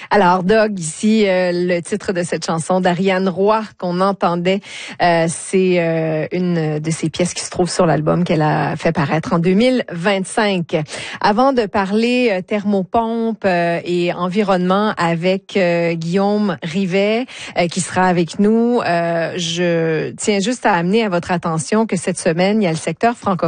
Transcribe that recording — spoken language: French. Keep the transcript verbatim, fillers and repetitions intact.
Alors, Dog, ici, euh, le titre de cette chanson d'Ariane Roy qu'on entendait, euh, c'est euh, une de ses pièces qui se trouve sur l'album qu'elle a fait paraître en deux mille vingt-cinq. Avant de parler euh, thermopompe euh, et environnement avec euh, Guillaume Rivet, euh, qui sera avec nous, euh, je tiens juste à amener à votre attention que cette semaine, il y a le secteur francophone